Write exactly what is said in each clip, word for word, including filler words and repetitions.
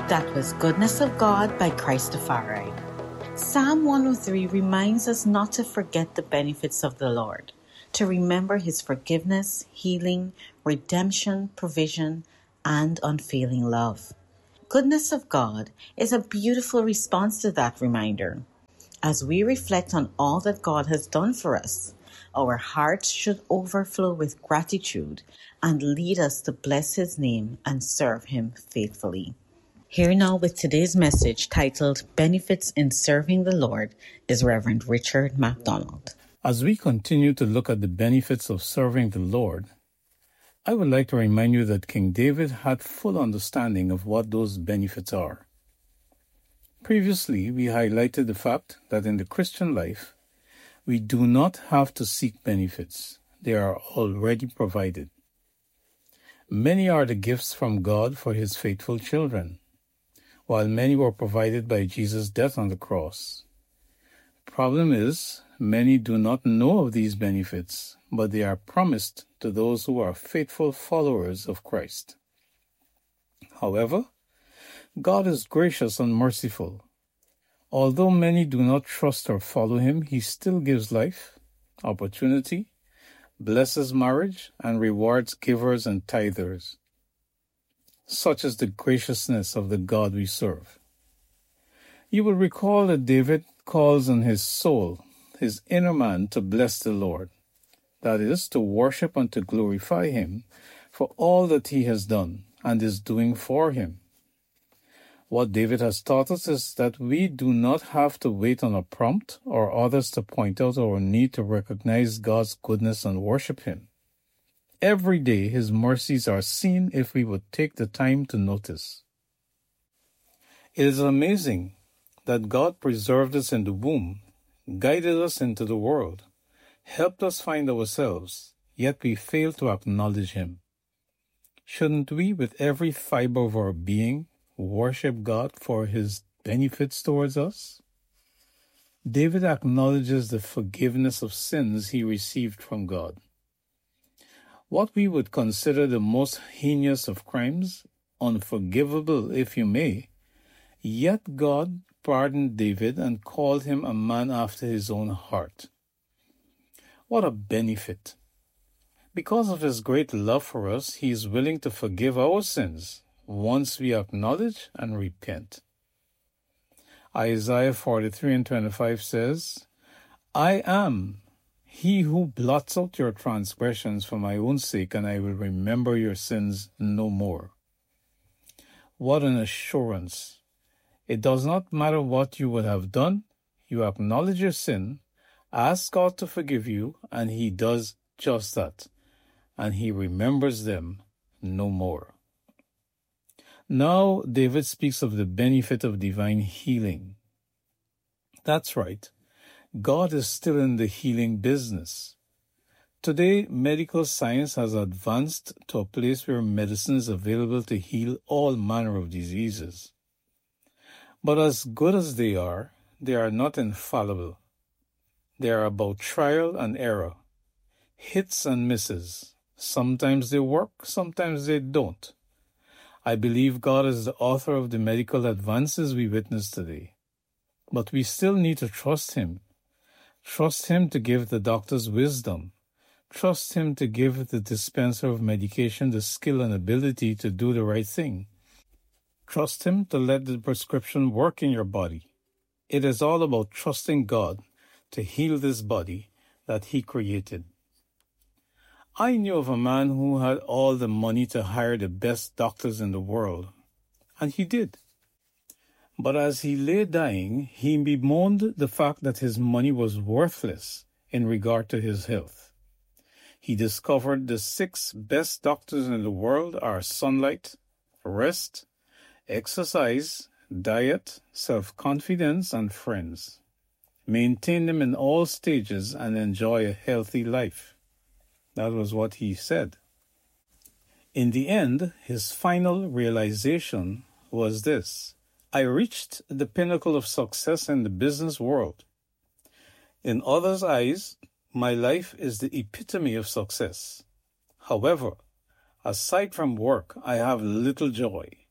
That was Goodness of God by Christafari. Psalm one oh three reminds us not to forget the benefits of the Lord, to remember his forgiveness, healing, redemption, provision, and unfailing love. Goodness of God is a beautiful response to that reminder. As we reflect on all that God has done for us, our hearts should overflow with gratitude and lead us to bless his name and serve him faithfully. Here now with today's message titled Benefits in Serving the Lord is Reverend Richard MacDonald. As we continue to look at the benefits of serving the Lord, I would like to remind you that King David had full understanding of what those benefits are. Previously, we highlighted the fact that in the Christian life, we do not have to seek benefits. They are already provided. Many are the gifts from God for his faithful children, while many were provided by Jesus' death on the cross. The problem is, many do not know of these benefits, but they are promised to those who are faithful followers of Christ. However, God is gracious and merciful. Although many do not trust or follow him, he still gives life, opportunity, blesses marriage, and rewards givers and tithers. Such is the graciousness of the God we serve. You will recall that David calls on his soul, his inner man, to bless the Lord. That is, to worship and to glorify him for all that he has done and is doing for him. What David has taught us is that we do not have to wait on a prompt or others to point out our need to recognize God's goodness and worship him. Every day his mercies are seen if we would take the time to notice. It is amazing that God preserved us in the womb, guided us into the world, helped us find ourselves, yet we fail to acknowledge him. Shouldn't we, with every fiber of our being, worship God for his benefits towards us? David acknowledges the forgiveness of sins he received from God. What we would consider the most heinous of crimes, unforgivable if you may, yet God pardoned David and called him a man after his own heart. What a benefit! Because of his great love for us, he is willing to forgive our sins once we acknowledge and repent. Isaiah forty-three and twenty-five says, I am he who blots out your transgressions for my own sake, and I will remember your sins no more. What an assurance! It does not matter what you would have done, you acknowledge your sin, ask God to forgive you, and he does just that, and he remembers them no more. Now, David speaks of the benefit of divine healing. That's right. God is still in the healing business. Today, medical science has advanced to a place where medicine is available to heal all manner of diseases. But as good as they are, they are not infallible. They are about trial and error, hits and misses. Sometimes they work, sometimes they don't. I believe God is the author of the medical advances we witness today. But we still need to trust him. Trust him to give the doctors wisdom. Trust him to give the dispenser of medication the skill and ability to do the right thing. Trust him to let the prescription work in your body. It is all about trusting God to heal this body that he created. I knew of a man who had all the money to hire the best doctors in the world, and he did. But as he lay dying, he bemoaned the fact that his money was worthless in regard to his health. He discovered the six best doctors in the world are sunlight, rest, exercise, diet, self-confidence, and friends. Maintain them in all stages and enjoy a healthy life. That was what he said. In the end, his final realization was this: I reached the pinnacle of success in the business world. In others' eyes, my life is the epitome of success. However, aside from work, I have little joy.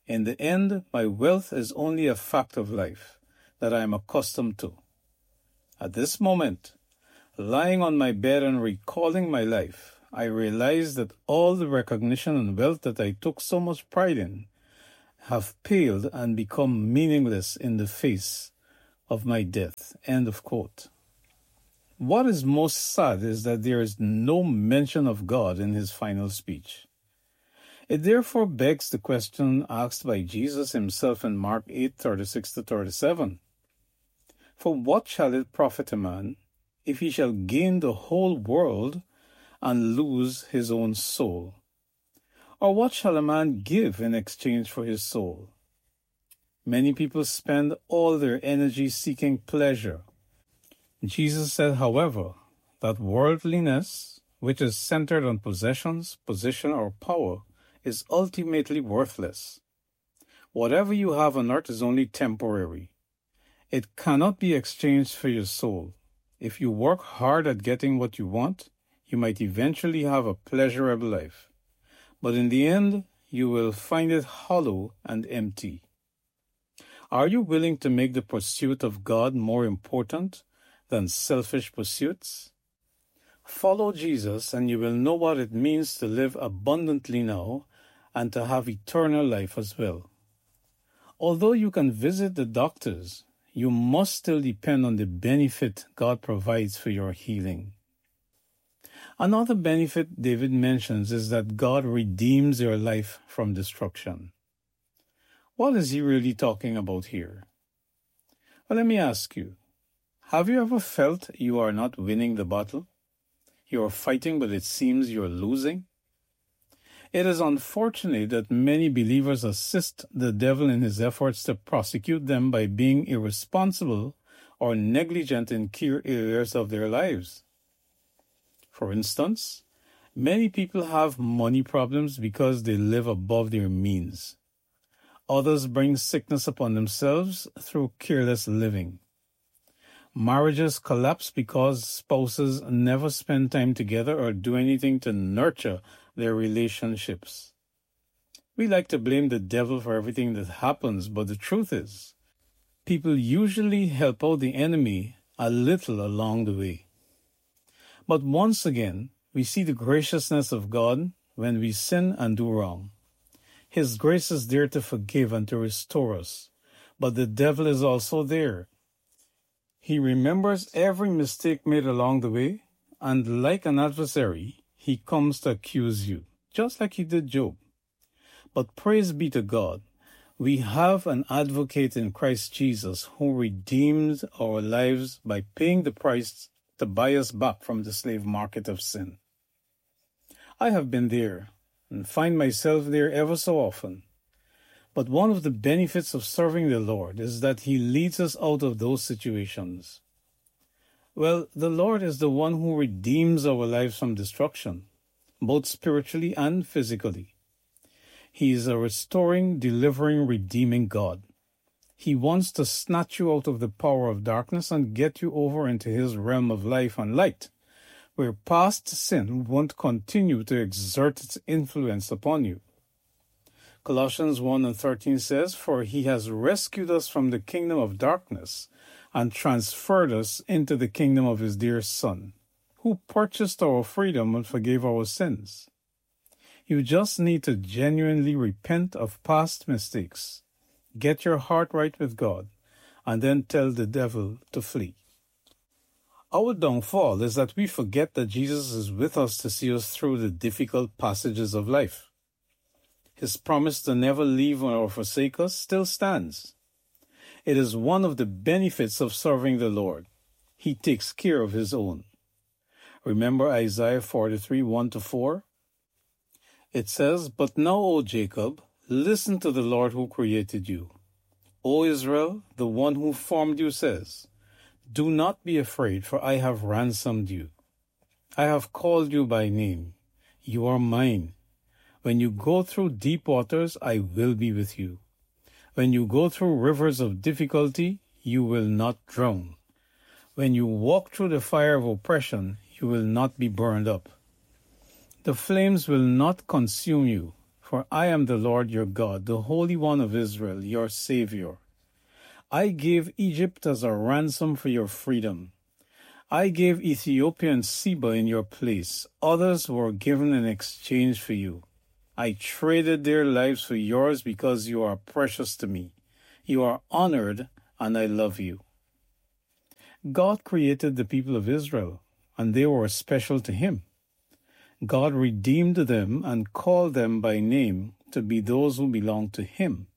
In the end, my wealth is only a fact of life that I am accustomed to. At this moment, lying on my bed and recalling my life, I realize that all the recognition and wealth that I took so much pride in have paled and become meaningless in the face of my death. End of quote. What is most sad is that there is no mention of God in his final speech. It therefore begs the question asked by Jesus himself in Mark eight, thirty-six to thirty-seven. For what shall it profit a man if he shall gain the whole world and lose his own soul? Or what shall a man give in exchange for his soul? Many people spend all their energy seeking pleasure. Jesus said, however, that worldliness, which is centered on possessions, position, or power, is ultimately worthless. Whatever you have on earth is only temporary. It cannot be exchanged for your soul. If you work hard at getting what you want, you might eventually have a pleasurable life. But in the end, you will find it hollow and empty. Are you willing to make the pursuit of God more important than selfish pursuits? Follow Jesus and you will know what it means to live abundantly now and to have eternal life as well. Although you can visit the doctors, you must still depend on the benefit God provides for your healing. Another benefit David mentions is that God redeems your life from destruction. What is he really talking about here? Well, let me ask you, have you ever felt you are not winning the battle? You are fighting, but it seems you are losing? It is unfortunate that many believers assist the devil in his efforts to prosecute them by being irresponsible or negligent in key areas of their lives. For instance, many people have money problems because they live above their means. Others bring sickness upon themselves through careless living. Marriages collapse because spouses never spend time together or do anything to nurture their relationships. We like to blame the devil for everything that happens, but the truth is, people usually help out the enemy a little along the way. But once again, we see the graciousness of God when we sin and do wrong. His grace is there to forgive and to restore us, but the devil is also there. He remembers every mistake made along the way, and like an adversary, he comes to accuse you, just like he did Job. But praise be to God, we have an advocate in Christ Jesus who redeemed our lives by paying the price to buy us back from the slave market of sin. I have been there and find myself there ever so often. But one of the benefits of serving the Lord is that he leads us out of those situations. Well, the Lord is the one who redeems our lives from destruction, both spiritually and physically. He is a restoring, delivering, redeeming God. He wants to snatch you out of the power of darkness and get you over into his realm of life and light, where past sin won't continue to exert its influence upon you. Colossians one and thirteen says, "For he has rescued us from the kingdom of darkness and transferred us into the kingdom of his dear Son, who purchased our freedom and forgave our sins." You just need to genuinely repent of past mistakes, get your heart right with God, and then tell the devil to flee. Our downfall is that we forget that Jesus is with us to see us through the difficult passages of life. His promise to never leave or forsake us still stands. It is one of the benefits of serving the Lord. He takes care of his own. Remember Isaiah forty-three, one to four? It says, "But now, O Jacob, listen to the Lord who created you. O Israel, the one who formed you says, do not be afraid, for I have ransomed you. I have called you by name. You are mine. When you go through deep waters, I will be with you. When you go through rivers of difficulty, you will not drown. When you walk through the fire of oppression, you will not be burned up. The flames will not consume you, For I am the Lord your God, the Holy One of Israel, your Savior. I gave Egypt as a ransom for your freedom. I gave Ethiopia and Seba in your place. Others were given in exchange for you. I traded their lives for yours because you are precious to me. You are honored, and I love you. God created the people of Israel, and they were special to him. God redeemed them and called them by name to be those who belong to him.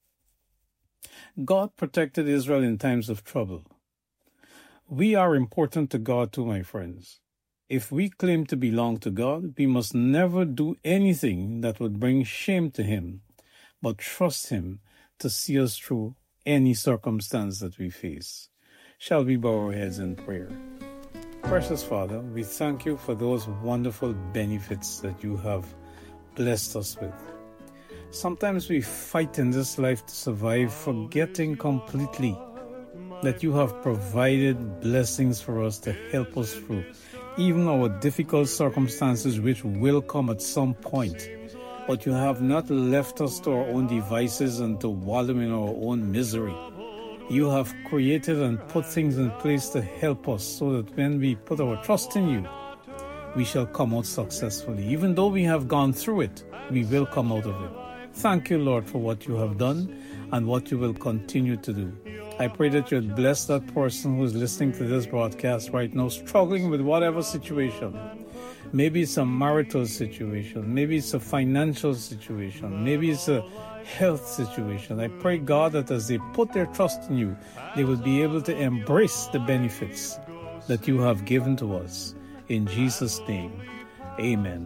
God protected Israel in times of trouble. We are important to God too, my friends. If we claim to belong to God, we must never do anything that would bring shame to him, but trust him to see us through any circumstance that we face. Shall we bow our heads in prayer? Precious Father, we thank you for those wonderful benefits that you have blessed us with. Sometimes we fight in this life to survive, forgetting completely that you have provided blessings for us to help us through even our difficult circumstances, which will come at some point. But you have not left us to our own devices and to wallow in our own misery. You have created and put things in place to help us so that when we put our trust in you, we shall come out successfully. Even though we have gone through it, we will come out of it. Thank you, Lord, for what you have done and what you will continue to do. I pray that you would bless that person who is listening to this broadcast right now, struggling with whatever situation. Maybe it's a marital situation. Maybe it's a financial situation. Maybe it's a health situation. I pray, God, that as they put their trust in you, they will be able to embrace the benefits that you have given to us. In Jesus' name, amen.